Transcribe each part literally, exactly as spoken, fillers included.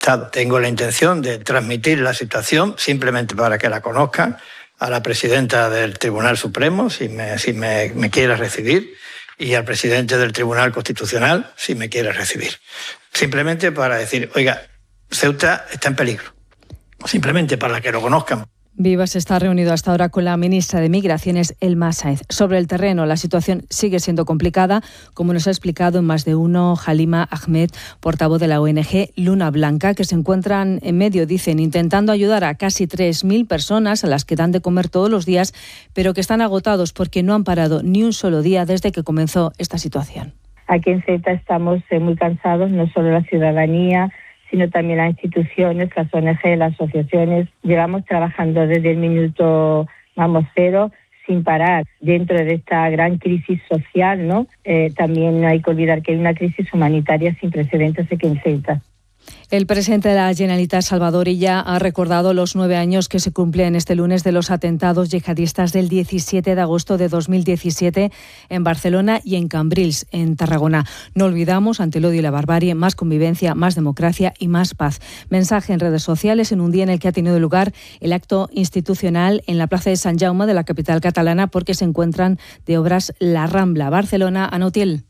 Tengo la intención de transmitir la situación, simplemente para que la conozcan, a la presidenta del Tribunal Supremo, si me, si me, me quiere recibir, y al presidente del Tribunal Constitucional, si me quiere recibir. Simplemente para decir, oiga, Ceuta está en peligro. Simplemente para que lo conozcan. Vivas está reunido hasta ahora con la ministra de Migraciones, Elma Sáenz. Sobre el terreno, la situación sigue siendo complicada, como nos ha explicado en Más de Uno Halima Ahmed, portavoz de la O N G Luna Blanca, que se encuentran en medio, dicen, intentando ayudar a casi tres mil personas a las que dan de comer todos los días, pero que están agotados porque no han parado ni un solo día desde que comenzó esta situación. Aquí en Ceuta estamos muy cansados, no solo la ciudadanía, sino también las instituciones, las O N G, las asociaciones. Llevamos trabajando desde el minuto, vamos, cero, sin parar, dentro de esta gran crisis social, ¿no? Eh, también no hay que olvidar que hay una crisis humanitaria sin precedentes aquí en Ceuta. El presidente de la Generalitat, Salvador Illa, ha recordado los nueve años que se cumplen este lunes de los atentados yihadistas del diecisiete de agosto de dos mil diecisiete en Barcelona y en Cambrils, en Tarragona. No olvidamos, ante el odio y la barbarie, más convivencia, más democracia y más paz. Mensaje en redes sociales en un día en el que ha tenido lugar el acto institucional en la plaza de Sant Jaume de la capital catalana, porque se encuentran de obras La Rambla, Barcelona. Anotiel.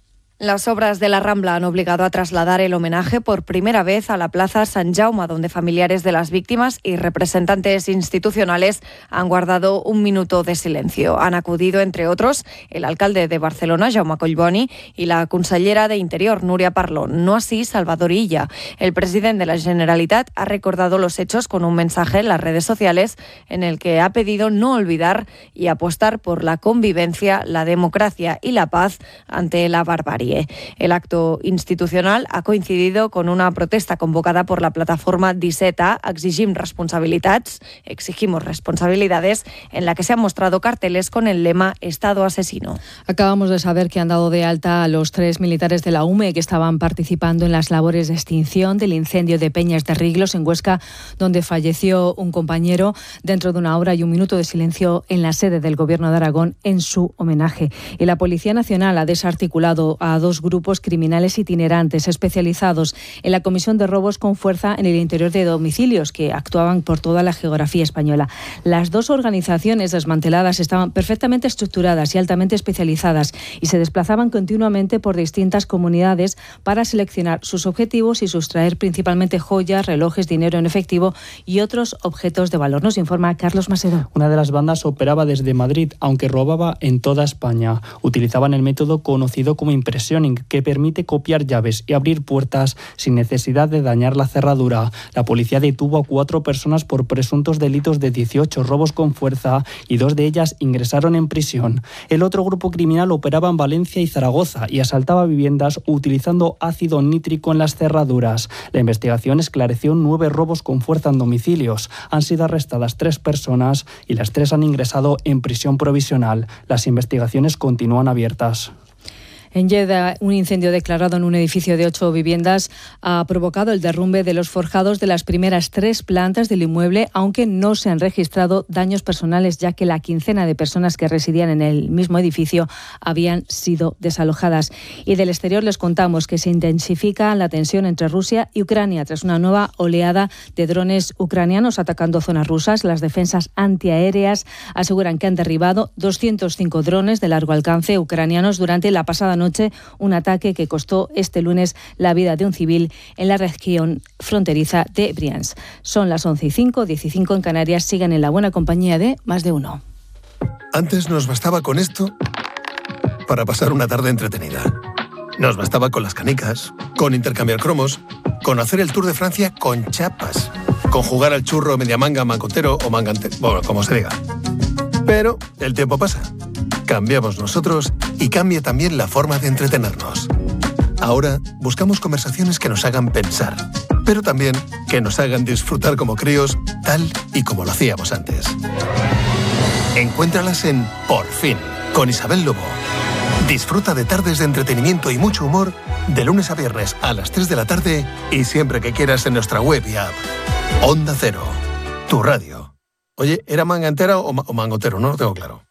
Las obras de la Rambla han obligado a trasladar el homenaje por primera vez a la Plaza Sant Jaume, donde familiares de las víctimas y representantes institucionales han guardado un minuto de silencio. Han acudido, entre otros, el alcalde de Barcelona, Jaume Collboni, y la consellera de Interior, Núria Parlon, no así Salvador Illa. El presidente de la Generalitat ha recordado los hechos con un mensaje en las redes sociales en el que ha pedido no olvidar y apostar por la convivencia, la democracia y la paz ante la barbarie. El acto institucional ha coincidido con una protesta convocada por la plataforma diseta Exigim responsabilitats, exigimos responsabilidades, en la que se han mostrado carteles con el lema Estado asesino. Acabamos de saber que han dado de alta a los tres militares de la U M E que estaban participando en las labores de extinción del incendio de Peñas de Riglos en Huesca, donde falleció un compañero. Dentro de una hora y un minuto de silencio en la sede del Gobierno de Aragón en su homenaje. Y la Policía Nacional ha desarticulado a dos grupos criminales itinerantes especializados en la comisión de robos con fuerza en el interior de domicilios que actuaban por toda la geografía española. Las dos organizaciones desmanteladas estaban perfectamente estructuradas y altamente especializadas y se desplazaban continuamente por distintas comunidades para seleccionar sus objetivos y sustraer principalmente joyas, relojes, dinero en efectivo y otros objetos de valor. Nos informa Carlos Macedo. Una de las bandas operaba desde Madrid, aunque robaba en toda España. Utilizaban el método conocido como impresión, que permite copiar llaves y abrir puertas sin necesidad de dañar la cerradura. La policía detuvo a cuatro personas por presuntos delitos de dieciocho robos con fuerza y dos de ellas ingresaron en prisión. El otro grupo criminal operaba en Valencia y Zaragoza y asaltaba viviendas utilizando ácido nítrico en las cerraduras. La investigación esclareció nueve robos con fuerza en domicilios. Han sido arrestadas tres personas y las tres han ingresado en prisión provisional. Las investigaciones continúan abiertas. En Lleida, un incendio declarado en un edificio de ocho viviendas ha provocado el derrumbe de los forjados de las primeras tres plantas del inmueble, aunque no se han registrado daños personales, ya que la quincena de personas que residían en el mismo edificio habían sido desalojadas. Y del exterior les contamos que se intensifica la tensión entre Rusia y Ucrania tras una nueva oleada de drones ucranianos atacando zonas rusas. Las defensas antiaéreas aseguran que han derribado doscientos cinco drones de largo alcance ucranianos durante la pasada noche. Un ataque que costó este lunes la vida de un civil en la región fronteriza de Briansk. Son las once y cinco, diez y cinco en Canarias. Sigan en la buena compañía de Más de Uno. Antes nos bastaba con esto para pasar una tarde entretenida. Nos bastaba con las canicas, con intercambiar cromos, con hacer el Tour de Francia con chapas, con jugar al churro media manga, mangotero o mangante, bueno, como se diga. Pero el tiempo pasa. Cambiamos nosotros y cambia también la forma de entretenernos. Ahora buscamos conversaciones que nos hagan pensar, pero también que nos hagan disfrutar como críos, tal y como lo hacíamos antes. Encuéntralas en Por Fin, con Isabel Lobo. Disfruta de tardes de entretenimiento y mucho humor de lunes a viernes a las tres de la tarde y siempre que quieras en nuestra web y app. Onda Cero, tu radio. Oye, ¿era manga entera o, ma- o mangotero? No lo tengo claro.